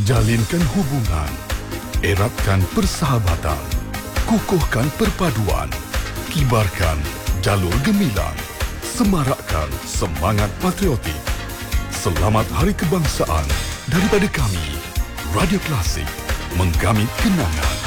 Jalinkan hubungan, eratkan persahabatan, kukuhkan perpaduan, kibarkan jalur gemilang, semarakkan semangat patriotik. Selamat Hari Kebangsaan daripada kami, Radio Klasik, menggamit kenangan.